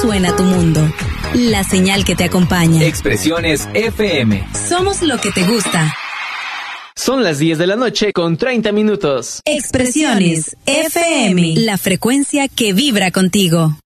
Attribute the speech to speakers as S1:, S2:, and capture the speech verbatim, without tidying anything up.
S1: suena tu mundo. La señal que te acompaña.
S2: Expresiones F M.
S1: Somos lo que te gusta.
S3: Son las diez de la noche con treinta minutos.
S1: Expresiones F M. La frecuencia que vibra contigo.